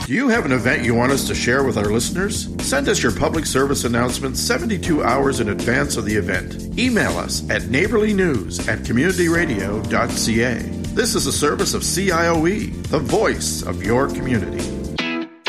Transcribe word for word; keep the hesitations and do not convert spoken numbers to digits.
Do you have an event you want us to share with our listeners? Send us your public service announcement seventy-two hours in advance of the event. Email us at neighborlynews at communityradio dot c a. This is a service of C I O E, the voice of your community.